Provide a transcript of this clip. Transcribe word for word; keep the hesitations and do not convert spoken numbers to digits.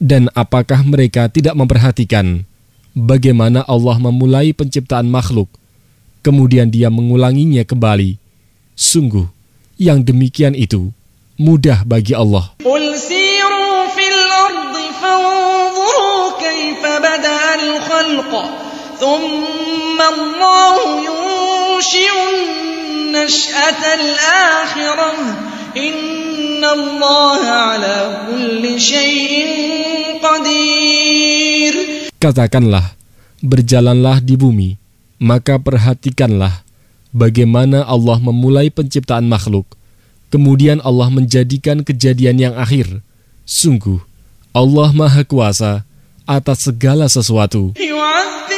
Dan apakah mereka tidak memperhatikan bagaimana Allah memulai penciptaan makhluk, kemudian Dia mengulanginya kembali? Sungguh, yang demikian itu mudah bagi Allah. Qul siru fil ardi fanzuru kaifa bada'al khalq, thumma Allahu yunshi'un nash'atal akhirah, inna Allah ala kulli syai'in qadir. Katakanlah, berjalanlah di bumi, maka perhatikanlah bagaimana Allah memulai penciptaan makhluk, kemudian Allah menjadikan kejadian yang akhir. Sungguh, Allah Maha Kuasa atas segala sesuatu.